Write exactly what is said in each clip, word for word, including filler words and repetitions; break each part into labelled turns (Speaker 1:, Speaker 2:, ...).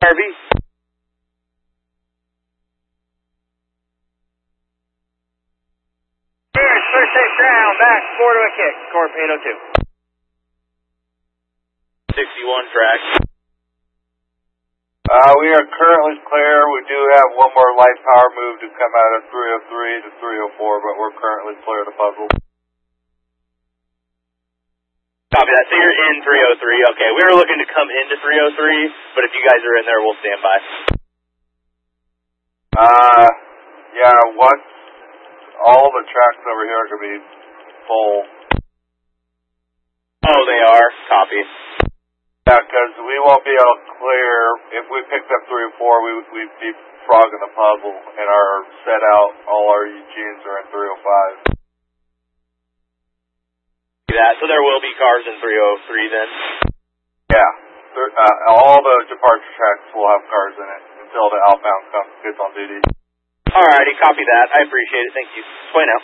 Speaker 1: Harvey. Here's first safe ground, back, four to a kick, Corp eight oh two. sixty-one track.
Speaker 2: Uh, we are currently clear. We do have one more light power move to come out of three oh three to three oh four, but we're currently clear of the puzzle.
Speaker 1: Copy that. So you're in three oh three. Okay, we were looking to come into three oh three, but if you guys are in there, we'll stand by.
Speaker 2: Uh, yeah, once all the tracks over here are going to be full.
Speaker 1: Oh, they are? Copy.
Speaker 2: Yeah, because we won't be able to clear. If we picked up three or four, we, we'd be frogging the puzzle, and our set out, all our Eugenes are in three oh five.
Speaker 1: That, so there will be cars in three oh three then?
Speaker 2: Yeah. There, uh, all the departure tracks will have cars in it until the outbound comes, gets on duty.
Speaker 1: Alrighty, copy that. I appreciate it. Thank you. Sway now.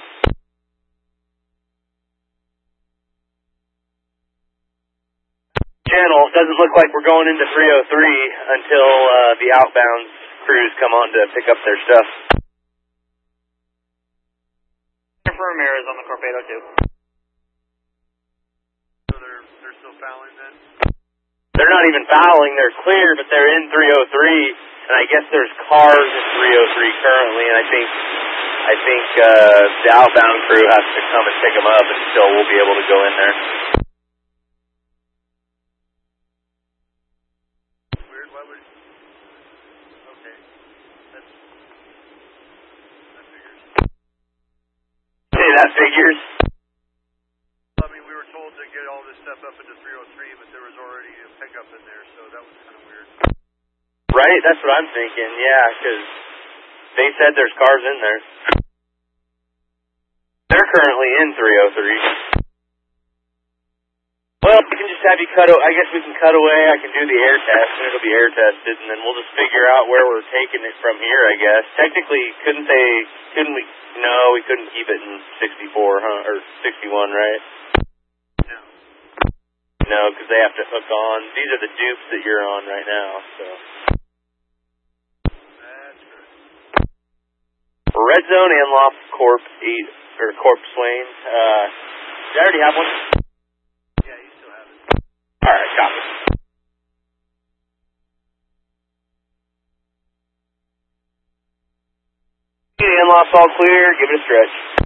Speaker 1: Channel, doesn't look like we're going into three oh three until uh, the outbound crews come on to pick up their stuff. For Ramirez on the Corp eight oh two.
Speaker 3: So they're, they're still fouling then?
Speaker 1: They're not even fouling, they're clear, but they're in three oh three, and I guess there's cars in three oh three currently, and I think I think uh, the outbound crew has to come and pick them up until we'll be able to go in there.
Speaker 3: Weird, why would... Okay. That's... That figures.
Speaker 1: Hey, that figures.
Speaker 3: I mean, we were told to get all this stuff up into three oh three, but there was already a pickup in there, so that was kind of weird.
Speaker 1: Right, that's what I'm thinking, yeah, because they said there's cars in there. They're currently in three oh three. Well, we can just have you cut, I guess we can cut away, I can do the air test, and it'll be air tested, and then we'll just figure out where we're taking it from here, I guess. Technically, couldn't they, couldn't we, no, we couldn't keep it in sixty-four, huh, or sixty-one, right?
Speaker 3: No.
Speaker 1: No, because they have to hook on. These are the dupes that you're on right now, so.
Speaker 3: That's good.
Speaker 1: Red Zone and Loft Corp eight, or Corp Swain, uh, did I already have one?
Speaker 3: Yeah, you still have it.
Speaker 1: Alright, copy. And Loft all clear, give it a stretch.